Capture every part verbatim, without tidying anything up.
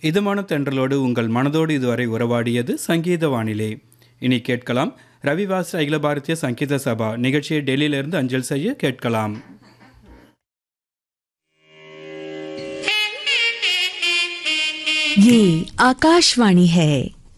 இதமான தென்றலோடு உங்கள் மனதோடு இதுவரை உறவாடியது சங்கீத வானிலை. இனி கேட்கலாம் ரவிவாசர் அகில பாரதிய சங்கீத சபா நிகழ்ச்சியை டெல்லியிலிருந்து அஞ்சல் செய்ய கேட்கலாம். ये आकाशवाणी है.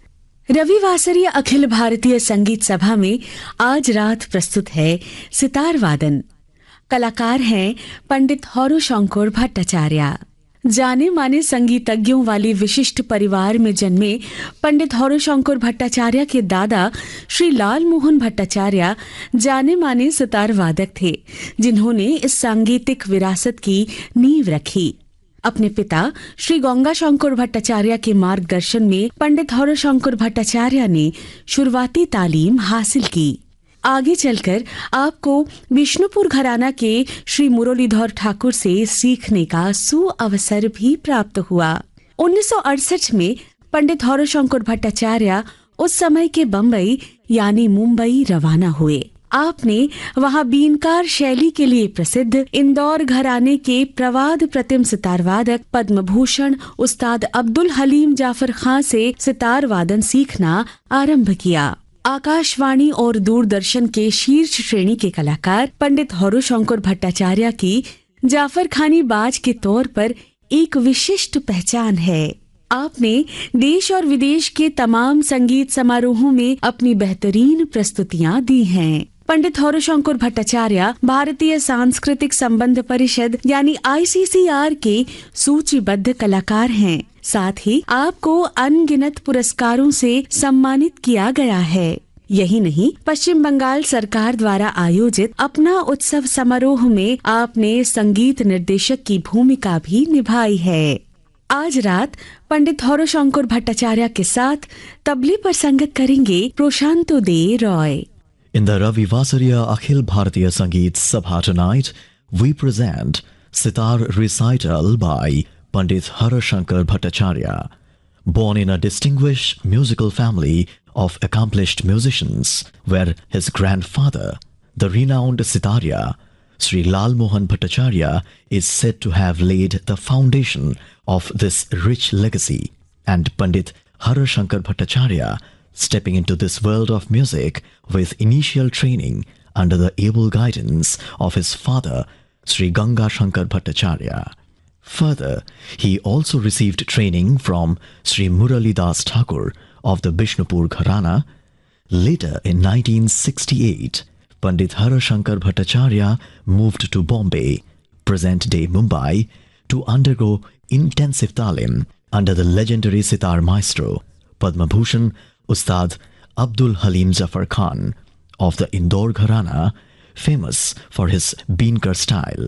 रविवासरीय अखिल भारतीय संगीत सभा में आज रात प्रस्तुत है सितार वादन. कलाकार हैं पंडित हौरुशंकर भट्टाचार्य. जाने माने संगीतज्ञों वाले विशिष्ट परिवार में जन्मे पंडित हौरुशंकर भट्टाचार्य के दादा श्री लाल मोहन भट्टाचार्य जाने माने सितार वादक थे, जिन्होंने इस सांगीतिक विरासत की नींव रखी. अपने पिता श्री गंगाशंकर भट्टाचार्य के मार्गदर्शन में पंडित हौरुशंकर भट्टाचार्य ने शुरुआती तालीम हासिल की. आगे चलकर आपको विष्णुपुर घराना के श्री मुरलीधर ठाकुर से सीखने का सुअवसर भी प्राप्त हुआ. उन्नीस सौ अड़सठ में पंडित हौरुशंकर भट्टाचार्य उस समय के बम्बई यानी मुंबई रवाना हुए. आपने वहां बीनकार शैली के लिए प्रसिद्ध इंदौर घराने के प्रवाद प्रतिम सितार वादक पद्म भूषण उस्ताद अब्दुल हलीम जाफर खां से सितार वादन सीखना आरंभ किया. आकाशवाणी और दूरदर्शन के शीर्ष श्रेणी के कलाकार पंडित हौरुशंकर भट्टाचार्य की जाफर खानी बाज के तौर पर एक विशिष्ट पहचान है. आपने देश और विदेश के तमाम संगीत समारोहों में अपनी बेहतरीन प्रस्तुतियां दी हैं. पंडित हौरुशंकर भट्टाचार्य भारतीय सांस्कृतिक संबंध परिषद यानी आई सी सी आर के सूचीबद्ध कलाकार हैं. साथ ही आपको अनगिनत पुरस्कारों से सम्मानित किया गया है. यही नहीं, पश्चिम बंगाल सरकार द्वारा आयोजित अपना उत्सव समारोह में आपने संगीत निर्देशक की भूमिका भी निभाई है. आज रात पंडित हौरुशंकर भट्टाचार्य के साथ तबले पर संगत करेंगे प्रशांतो दे Roy. In the Ravivasariya Akhil Bharatiya Sangeet Sabha tonight, we present Sitar Recital by Pandit Haurushnkar Bhattacharya. Born in a distinguished musical family of accomplished musicians, where his grandfather, the renowned Sitarya, Sri Lal Mohan Bhattacharya, is said to have laid the foundation of this rich legacy, and Pandit Haurushnkar Bhattacharya, stepping into this world of music with initial training under the able guidance of his father, Sri Gangashankar Bhattacharya. Further, he also received training from Sri Muralidas Thakur of the Bishnupur Gharana. Later, in nineteen sixty-eight, Pandit Haurushnkar Bhattacharya moved to Bombay, present-day Mumbai, to undergo intensive talim under the legendary sitar maestro, Padma Bhushan Ustad Abdul Haleem Zafar Khan of the Indore Gharana, famous for his Beenkar style.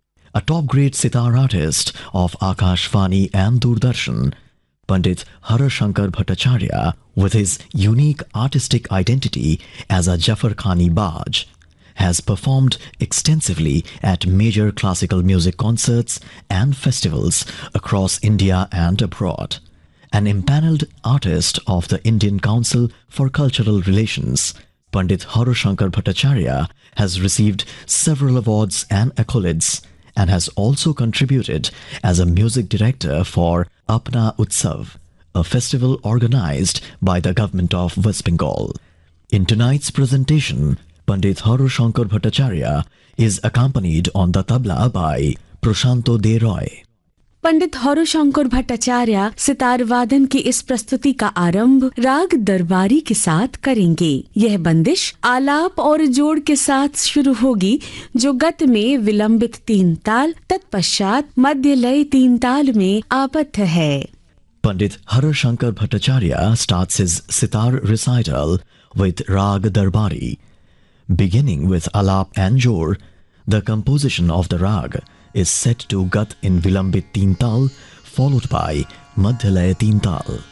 A top-grade sitar artist of Akashvani and Doordarshan, Pandit Haurushnkar Bhattacharya, with his unique artistic identity as a Jafar Khani Baj, has performed extensively at major classical music concerts and festivals across India and abroad. An impaneled artist of the Indian Council for Cultural Relations, Pandit Haurushnkar Bhattacharya has received several awards and accolades and has also contributed as a music director for Apna Utsav, a festival organized by the government of West Bengal. In tonight's presentation, Pandit Haurushnkar Bhattacharya is accompanied on the tabla by Prashanto De Roy. पंडित हौरुशंकर भट्टाचार्य सितार वादन की इस प्रस्तुति का आरंभ राग दरबारी के साथ करेंगे. यह बंदिश आलाप और जोड़ के साथ शुरू होगी, जो गत में विलंबित तीन ताल, तत्पश्चात मध्य लय तीन ताल में आबद्ध है. Pandit Haurushnkar Bhattacharya starts his sitar recital with Rag Darbari. Beginning with alap and jor, the composition of the rag is set to Gat in Vilambit Teen Tal, followed by Madhyalaya Teen Tal.